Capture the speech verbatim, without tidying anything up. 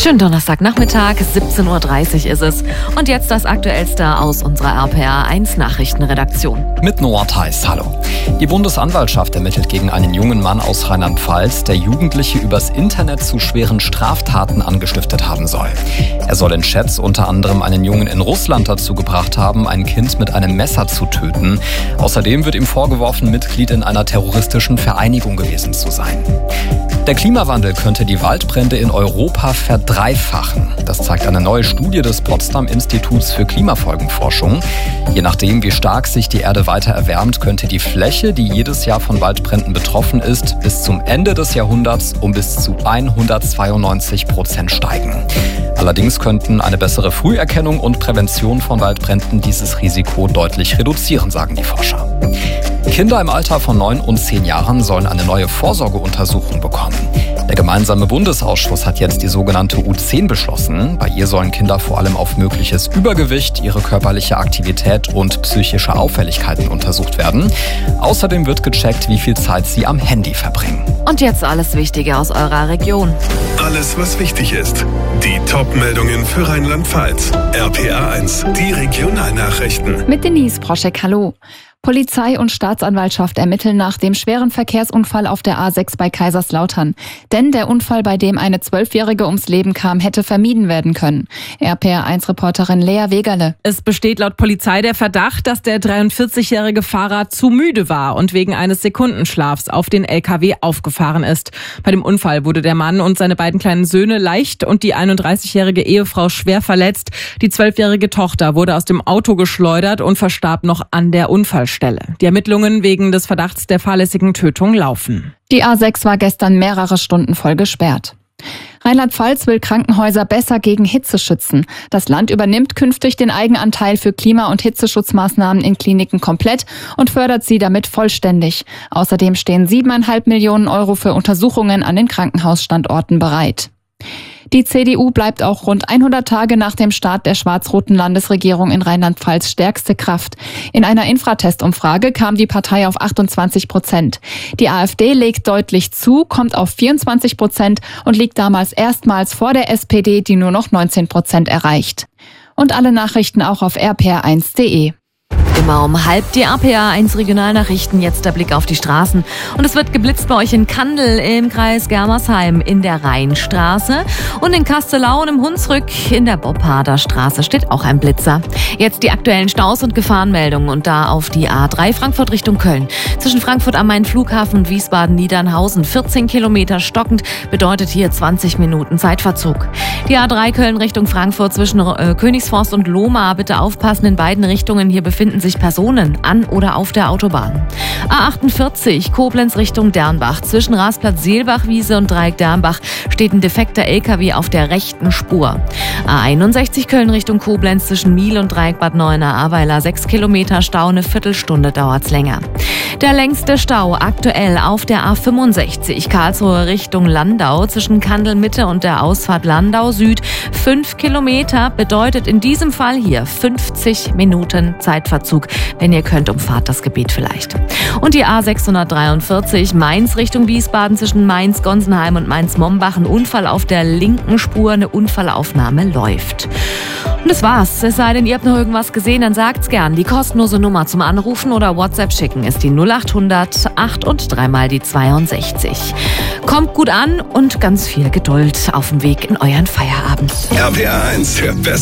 Schönen Donnerstagnachmittag, siebzehn Uhr dreißig ist es. Und jetzt das Aktuellste aus unserer R P R eins Nachrichtenredaktion. Mit Noah Theis, hallo. Die Bundesanwaltschaft ermittelt gegen einen jungen Mann aus Rheinland-Pfalz, der Jugendliche übers Internet zu schweren Straftaten angestiftet haben soll. Er soll in Chats unter anderem einen Jungen in Russland dazu gebracht haben, ein Kind mit einem Messer zu töten. Außerdem wird ihm vorgeworfen, Mitglied in einer terroristischen Vereinigung gewesen zu sein. Der Klimawandel könnte die Waldbrände in Europa verdreifachen. Das zeigt eine neue Studie des Potsdam-Instituts für Klimafolgenforschung. Je nachdem, wie stark sich die Erde weiter erwärmt, könnte die Fläche, die jedes Jahr von Waldbränden betroffen ist, bis zum Ende des Jahrhunderts um bis zu hundertzweiundneunzig Prozent steigen. Allerdings könnten eine bessere Früherkennung und Prävention von Waldbränden dieses Risiko deutlich reduzieren, sagen die Forscher. Kinder im Alter von neun und zehn Jahren sollen eine neue Vorsorgeuntersuchung bekommen. Der gemeinsame Bundesausschuss hat jetzt die sogenannte U zehn beschlossen. Bei ihr sollen Kinder vor allem auf mögliches Übergewicht, ihre körperliche Aktivität und psychische Auffälligkeiten untersucht werden. Außerdem wird gecheckt, wie viel Zeit sie am Handy verbringen. Und jetzt alles Wichtige aus eurer Region. Alles, was wichtig ist. Die Top-Meldungen für Rheinland-Pfalz. R P R eins, die Regionalnachrichten. Mit Denise Proschek, hallo. Polizei und Staatsanwaltschaft ermitteln nach dem schweren Verkehrsunfall auf der A sechs bei Kaiserslautern. Denn der Unfall, bei dem eine Zwölfjährige ums Leben kam, hätte vermieden werden können. R P R eins Reporterin Lea Wegerle. Es besteht laut Polizei der Verdacht, dass der dreiundvierzigjährige Fahrer zu müde war und wegen eines Sekundenschlafs auf den L K W aufgefahren ist. Bei dem Unfall wurde der Mann und seine beiden kleinen Söhne leicht und die einunddreißigjährige Ehefrau schwer verletzt. Die zwölfjährige Tochter wurde aus dem Auto geschleudert und verstarb noch an der Unfallstelle. Die Ermittlungen wegen des Verdachts der fahrlässigen Tötung laufen. Die A sechs war gestern mehrere Stunden voll gesperrt. Rheinland-Pfalz will Krankenhäuser besser gegen Hitze schützen. Das Land übernimmt künftig den Eigenanteil für Klima- und Hitzeschutzmaßnahmen in Kliniken komplett und fördert sie damit vollständig. Außerdem stehen siebeneinhalb Millionen Euro für Untersuchungen an den Krankenhausstandorten bereit. Die C D U bleibt auch rund hundert Tage nach dem Start der schwarz-roten Landesregierung in Rheinland-Pfalz stärkste Kraft. In einer Infratest-Umfrage kam die Partei auf achtundzwanzig Prozent. Die AfD legt deutlich zu, kommt auf vierundzwanzig Prozent und liegt damals erstmals vor der S P D, die nur noch neunzehn Prozent erreicht. Und alle Nachrichten auch auf r p r eins punkt de. Immer um halb die R P R eins Regionalnachrichten, jetzt der Blick auf die Straßen. Und es wird geblitzt bei euch in Kandel im Kreis Germersheim in der Rheinstraße und in Kastelau und im Hunsrück in der Bobharder Straße steht auch ein Blitzer. Jetzt die aktuellen Staus und Gefahrenmeldungen und da auf die A drei Frankfurt Richtung Köln. Zwischen Frankfurt am Main Flughafen und Wiesbaden-Niedernhausen vierzehn Kilometer stockend, bedeutet hier zwanzig Minuten Zeitverzug. Die A drei Köln Richtung Frankfurt zwischen äh, Königsforst und Lohmar, bitte aufpassen in beiden Richtungen, hier befinden sich Personen an oder auf der Autobahn. A achtundvierzig Koblenz Richtung Dernbach. Zwischen Rasplatz Seelbachwiese und Dreieck Dernbach steht ein defekter L K W auf der rechten Spur. A einundsechzig Köln Richtung Koblenz zwischen Miel und Dreieck Bad Neuenahr-Ahrweiler. Sechs Kilometer Stau, eine Viertelstunde dauert's länger. Der längste Stau aktuell auf der A fünfundsechzig Karlsruhe Richtung Landau zwischen Kandel Mitte und der Ausfahrt Landau Süd. Fünf Kilometer bedeutet in diesem Fall hier fünfzig Minuten Zeitverzug. Wenn ihr könnt, umfahrt das Gebiet vielleicht. Und die A sechshundertdreiundvierzig Mainz Richtung Wiesbaden zwischen Mainz-Gonsenheim und Mainz-Mombach. Ein Unfall auf der linken Spur, eine Unfallaufnahme läuft. Und das war's. Es sei denn, ihr habt noch irgendwas gesehen, dann sagt's gern. Die kostenlose Nummer zum Anrufen oder WhatsApp schicken ist die null achthundert acht und dreimal die zweiundsechzig. Kommt gut an und ganz viel Geduld auf dem Weg in euren Feierabend. R P R eins, der beste